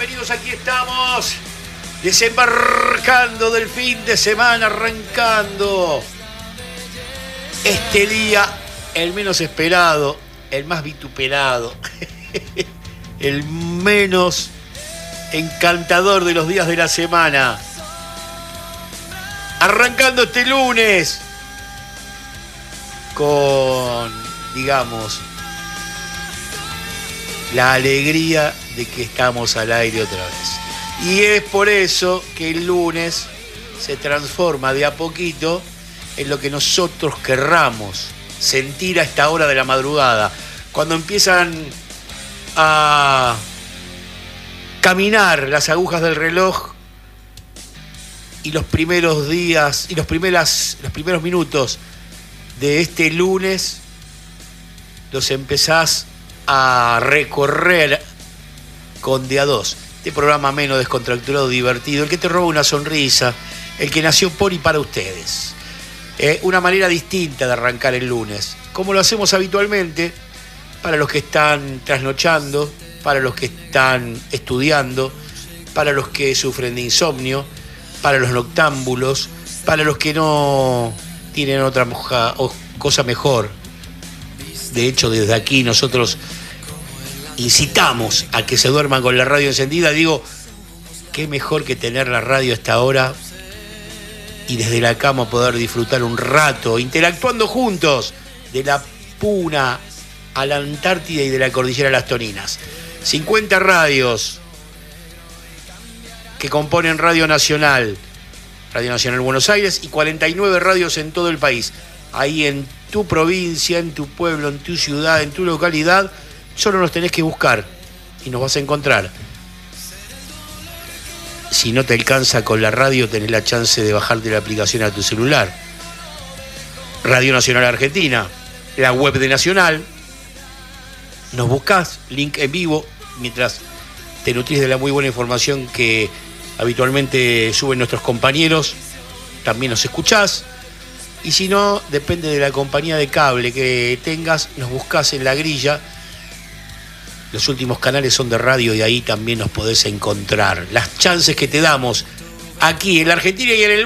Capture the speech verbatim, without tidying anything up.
bienvenidos, aquí estamos, desembarcando del fin de semana, arrancando este día, el menos esperado, el más vituperado, el menos encantador de los días de la semana. Arrancando este lunes con, digamos, la alegría de que estamos al aire otra vez. Y es por eso que el lunes se transforma de a poquito en lo que nosotros querramos sentir a esta hora de la madrugada, cuando empiezan a caminar las agujas del reloj y los primeros días y los, primeras, los primeros minutos de este lunes los empezás a recorrer con de a dos. Este programa menos descontracturado, divertido, el que te roba una sonrisa, el que nació por y para ustedes. Eh, una manera distinta de arrancar el lunes, como lo hacemos habitualmente, para los que están trasnochando, para los que están estudiando, para los que sufren de insomnio, para los noctámbulos, para los que no tienen otra moja, o cosa mejor. De hecho, desde aquí nosotros incitamos a que se duerman con la radio encendida. Digo, qué mejor que tener la radio a esta hora y desde la cama poder disfrutar un rato, interactuando juntos, de la Puna a la Antártida y de la Cordillera a las Toninas. cincuenta radios que componen Radio Nacional, Radio Nacional Buenos Aires, y cuarenta y nueve radios en todo el país. Ahí en tu provincia, en tu pueblo, en tu ciudad, en tu localidad, solo nos tenés que buscar y nos vas a encontrar. Si no te alcanza con la radio, tenés la chance de bajarte la aplicación a tu celular. Radio Nacional Argentina, la web de Nacional. Nos buscás, link en vivo, mientras te nutrís de la muy buena información que habitualmente suben nuestros compañeros. También nos escuchás. Y si no, depende de la compañía de cable que tengas, nos buscás en la grilla. Los últimos canales son de radio y ahí también nos podés encontrar. Las chances que te damos aquí en la Argentina y en el